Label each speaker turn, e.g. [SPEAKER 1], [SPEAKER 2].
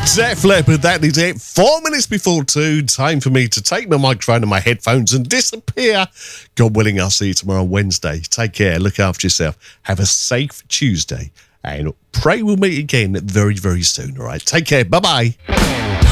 [SPEAKER 1] Def Leppard, that is it. 4 minutes before 2. Time for me to take my microphone and my headphones and disappear. God willing, I'll see you tomorrow Wednesday. Take care. Look after yourself. Have a safe Tuesday. And pray we'll meet again very, very soon. All right. Take care. Bye-bye.